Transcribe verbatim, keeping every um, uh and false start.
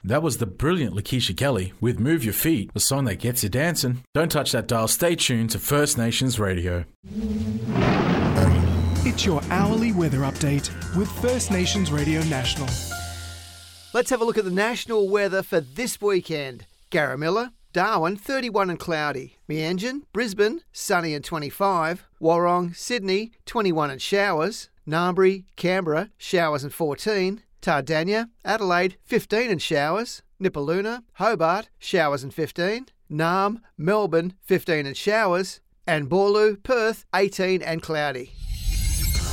That was the brilliant Lakeisha Kelly with Move Your Feet, a song that gets you dancing. Don't touch that dial. Stay tuned to First Nations Radio. It's your hourly weather update with First Nations Radio National. Let's have a look at the national weather for this weekend. Garamilla, Darwin, thirty-one and cloudy. Meanjin, Brisbane, sunny and twenty-five. Warrong, Sydney, twenty-one and showers. Narmbri, Canberra, showers and fourteen. Tardania, Adelaide, fifteen and showers. Nipaluna, Hobart, showers and fifteen. Narm, Melbourne, fifteen and showers. And Boorloo, Perth, eighteen and cloudy.